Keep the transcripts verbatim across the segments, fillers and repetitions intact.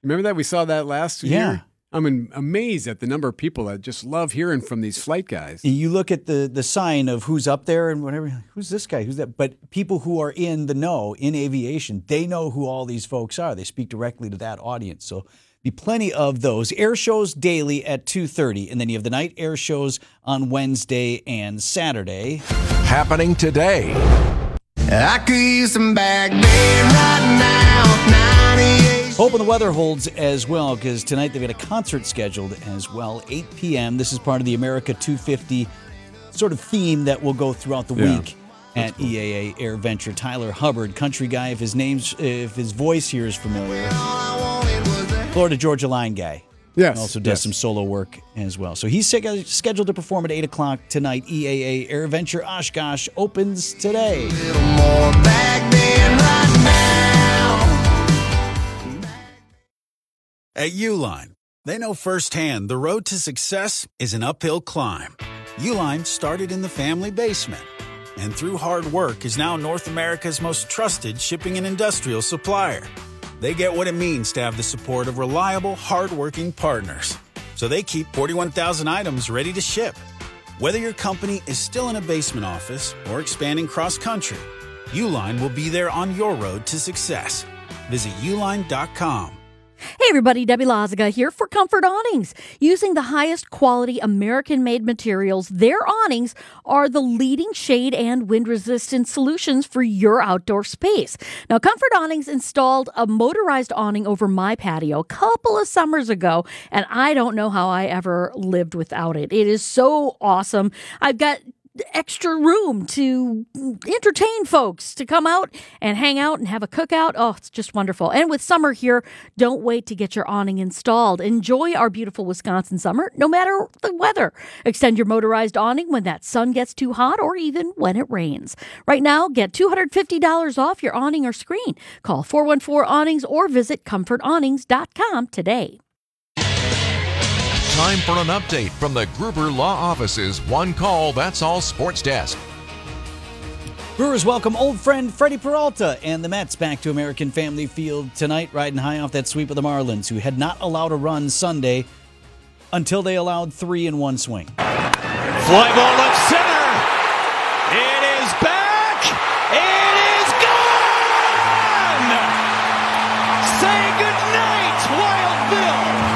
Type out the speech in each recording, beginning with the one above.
Remember that? We saw that last Yeah. year? I'm amazed at the number of people that just love hearing from these flight guys. You look at the the sign of who's up there and whatever. Who's this guy? Who's that? But people who are in the know, in aviation, they know who all these folks are. They speak directly to that audience. So be plenty of those. Air shows daily at two thirty. And then you have the night air shows on Wednesday and Saturday. Happening today. I could use some back bend right now, ninety-eight. Hoping the weather holds as well, because tonight they've got a concert scheduled as well, eight p.m. This is part of the America two fifty sort of theme that will go throughout the Yeah, week at cool. E A A AirVenture. Tyler Hubbard, country guy, if his name's, if his voice here is familiar. Florida Georgia Line guy. Yes. Also does yes. some solo work as well. So he's scheduled to perform at eight o'clock tonight. E A A AirVenture Oshkosh opens today. Little more back bend right now. At Uline, they know firsthand the road to success is an uphill climb. Uline started in the family basement, and through hard work is now North America's most trusted shipping and industrial supplier. They get what it means to have the support of reliable, hard-working partners. So they keep forty-one thousand items ready to ship. Whether your company is still in a basement office or expanding cross-country, Uline will be there on your road to success. Visit uline dot com. Hey everybody, Debbie Lazaga here for Comfort Awnings. Using the highest quality American-made materials, their awnings are the leading shade and wind-resistant solutions for your outdoor space. Now, Comfort Awnings installed a motorized awning over my patio a couple of summers ago, and I don't know how I ever lived without it. It is so awesome. I've got extra room to entertain folks, to come out and hang out and have a cookout. Oh, it's just wonderful. And with summer here, don't wait to get your awning installed. Enjoy our beautiful Wisconsin summer, no matter the weather. Extend your motorized awning when that sun gets too hot or even when it rains. Right now, get two hundred fifty dollars off your awning or screen. Call four one four awnings or visit comfort awnings dot com today. Time for an update from the Gruber Law Office's One Call, That's All Sports Desk. Brewers welcome old friend Freddie Peralta and the Mets back to American Family Field tonight, riding high off that sweep of the Marlins, who had not allowed a run Sunday until they allowed three in one swing. Fly ball left center. It is back. It is gone. Say goodnight, Wild Bill.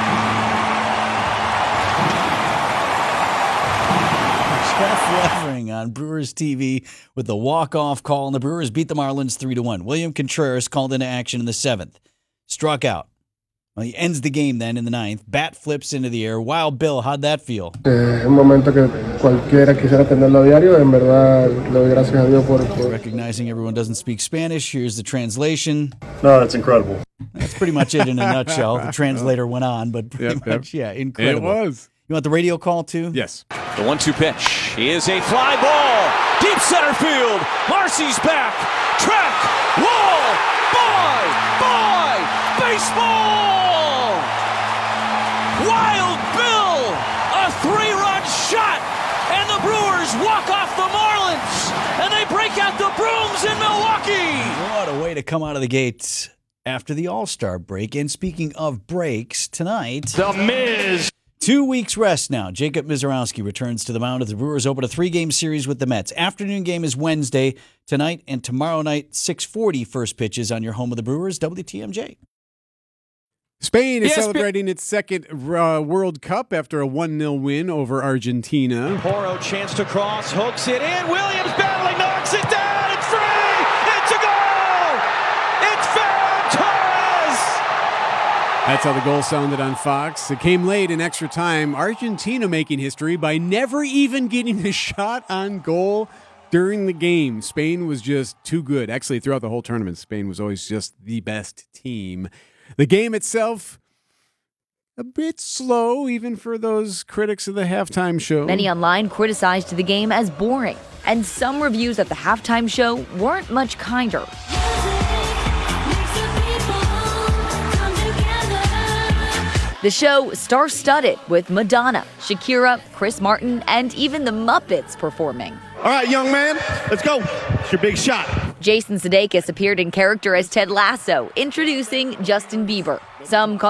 Jeff Levering on Brewers T V with the walk-off call, and the Brewers beat the Marlins three to one. William Contreras called into action in the seventh. Struck out. Well, he ends the game then in the ninth. Bat flips into the air. Wild Bill, how'd that feel? Un momento que cualquiera quisiera tenerlo a diario. En verdad, le doy gracias a Dios por, por... Recognizing everyone doesn't speak Spanish, here's the translation. No, that's incredible. That's pretty much it in a nutshell. The translator went on, but pretty Yep, much, yep. yeah, incredible. It was. You want the radio call too? Yes. The one two pitch is a fly ball. Deep center field. Marcy's back. Track. Wall. Bye. Bye. Baseball. Wild Bill. A three-run shot. And the Brewers walk off the Marlins. And they break out the brooms in Milwaukee. What a way to come out of the gates after the All-Star break. And speaking of breaks, tonight... The Miz. Two weeks rest now. Jacob Mizorowski returns to the mound as the Brewers open a three-game series with the Mets. Afternoon game is Wednesday, tonight and tomorrow night, six forty first pitches on your home of the Brewers, W T M J. Spain is Yes, celebrating its second uh, World Cup after a one nil win over Argentina. Poro chance to cross, hooks it in. Williams battling, knocks it down. It's free. It's a goal. It's Ferran Torres. That's how the goal sounded on Fox. It came late in extra time. Argentina making history by never even getting a shot on goal during the game. Spain was just too good. Actually, throughout the whole tournament, Spain was always just the best team. The game itself, a bit slow, even for those critics of the halftime show. Many online criticized the game as boring, and some reviews at the halftime show weren't much kinder. The show star-studded with Madonna, Shakira, Chris Martin, and even the Muppets performing. All right, young man, let's go. It's your big shot. Jason Sudeikis appeared in character as Ted Lasso, introducing Justin Bieber. Some call